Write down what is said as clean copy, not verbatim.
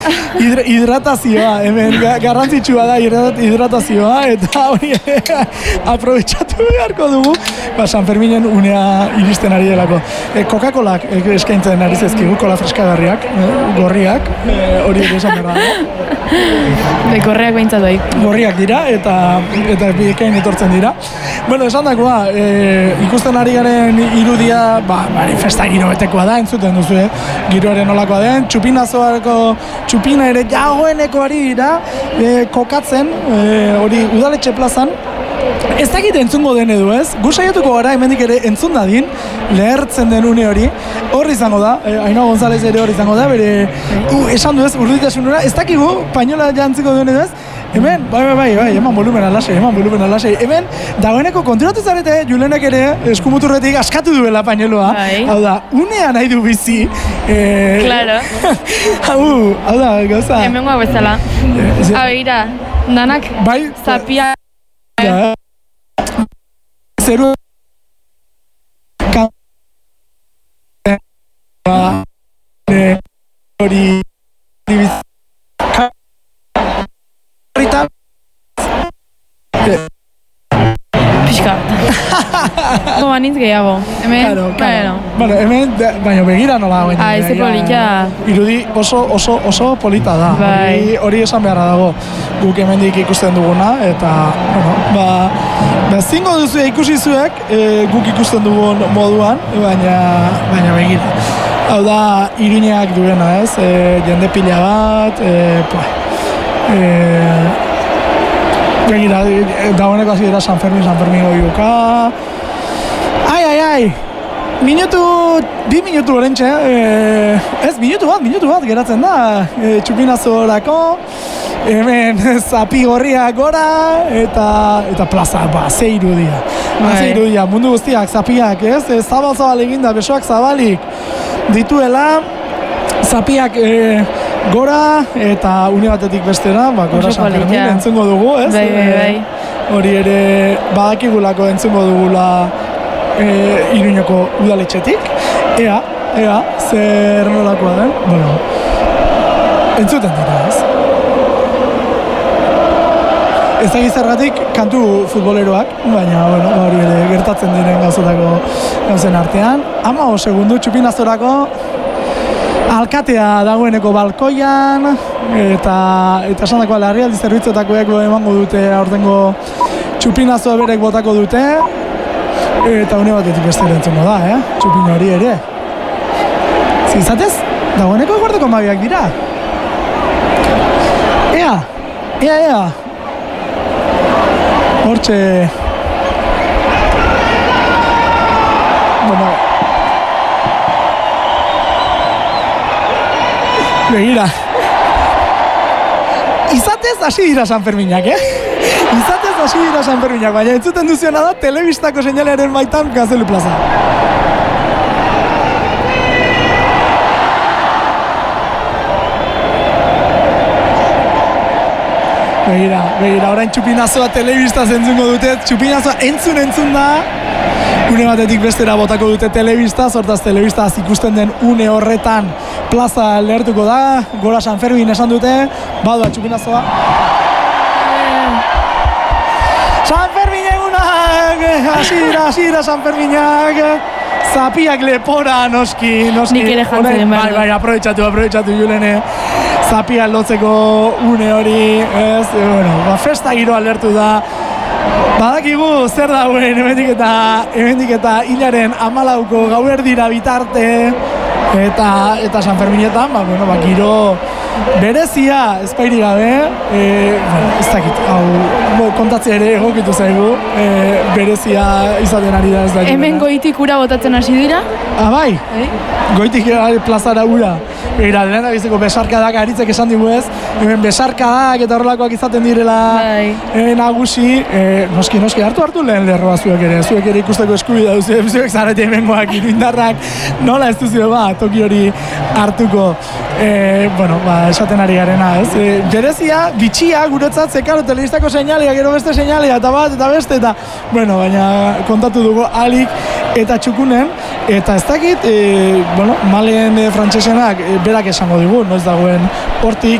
hidratazioa, hemen garrantzitsua da hidratazioa, eta hori aprobetxatu beharko dugu, San Ferminen unea iristen ari delako. Coca-Colak eskaintzen ari zezkigu, kola freskagarriak, gorriak, hori ere esan behar da. Gorriak behintzat bai. Gorriak dira, eta bikain etortzen dira. Bueno, esan dakoa, ikusten ari garen irudia, festa giro betekoa da, entzuten duzu, giroaren olakoa den, txupina ere jagoeneko ari dira, kokatzen, hori udaletxe plazan, ez dakit entzungo den edo ez, gu saiatuko gara hemendik ere entzun dadin, lehertzen den une hori izango da, Ainhoa González ere hori izango da, bere, esan du ez, urditasunura, ez dakigu, painola jantziko duen edo ez, hemen, bai, eman volumena lasei, hemen, dagoeneko konturatu zarete, Julenek ere, eskumuturretik askatu duela pañueloa, hau da, unea nahi du bizi, Claro. hau da, gauza. Hemen guak bezala. Abeira, danak, zapia. Zeru hori pixka nintz gehiago hemen, bueno, hemen baina begira nola hauen eze polita irudi oso polita da hori esan beharra dago guk hemendik ikusten duguna eta bueno, zingo duzu ikusi zuek guk ikusten dugun moduan baina begira hau da Iruñeak duena ez jende pila bat begira, dagoeneko hasi dira San Fermin goiuka. Ai, bi minutu orentxe, ez, minutu bat geratzen da, txupinazorako, hemen zapi gorriak gora, eta plaza, ze irudia, mundu guztiak, zapiak, ez, zabal eginda, besoak zabalik dituela, zapiak gora eta une batetik bestera, gora San Fermin entzungo dugu, ez? Bai. Hori ere badakigulako entzungo dugula Iruñeko udaletxetik. Ea, zer nolakoa den? Bueno, entzuten dira, ez? Ez dakiz zergatik kantu futboleroak, baina, hori ere gertatzen diren gauzen artean. 15 segundu txupinazorako alkatea dagoeneko balkoian eta esan dakoa larrialdi zerbitzuetakoek emango dute aurtengo txupinazoa berek botako dute eta une batetik beste entzungo da, txupina hori ere. Zizatez, dagoeneko guardeko mabiak dira. Ea. Hortxe... Bueno... Begira. Izatez hasi dira San Ferminak, baina entzuten duzuena da telebistako seinalearen baitan Gaztelu plaza. Begira, orain txupinazoa telebista entzungo dute, txupinazoa entzun da, une batetik bestera botako dute telebista, sortaz telebistaz ikusten den une horretan plaza lehertuko da, gora San Fermin esan dute, badua txupinazoa. San Fermin egunak, hasi San Ferminak, zapiak lepora noski. Nik ere jantzen behar. Bai, aprobetxatu Julene, zapiak lotzeko une hori, ez, festa giro alertu da. Badakigu zer dauen hemendik eta hilaren 14ko gauerdira bitarte eta San Ferminetan, giro berezia ezpairi gabe, ez dakit, kontatzea ere egokitu zaigu, berezia izaten ari da ez da. Hemen goitik ura botatzen hasi dira? Bai, goitik plazara ura. Begira, lehen da biziko besarkadak aritzek esan digu ez, hemen besarkadak eta horrelakoak izaten direla nagusi, noski, hartu lehen lerroa zuek ere ikusteko eskubidea duzu, zuek zarete hemengoak iruindarrak, nola ez duzu toki hori hartuko, esaten ari garena, ez? Berezia, bitxia, guretzat, zekaro, telebistako seinalea, gero beste seinalea, eta bat, eta beste, eta, bueno, baina kontatu dugu alik eta txukunen, eta ez dakit, bueno, malen frantsesenak berak esango digu, noiz dagoen hortik,